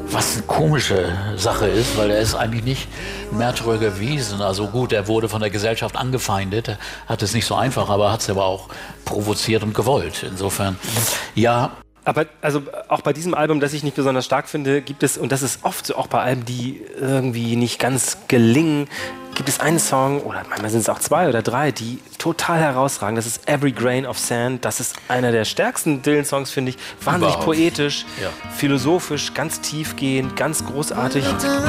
Was eine komische Sache ist, weil er ist eigentlich nicht Märtyrer gewesen. Also gut, er wurde von der Gesellschaft angefeindet, hat es nicht so einfach, aber hat es aber auch provoziert und gewollt. Insofern, ja. Aber also auch bei diesem Album, das ich nicht besonders stark finde, gibt es, und das ist oft so auch bei Alben, die irgendwie nicht ganz gelingen, gibt es einen Song, oder manchmal sind es auch 2 oder 3, die total herausragen. Das ist Every Grain of Sand. Das ist einer der stärksten Dylan-Songs, finde ich. Wahnsinnig poetisch, philosophisch, ganz tiefgehend, ganz großartig.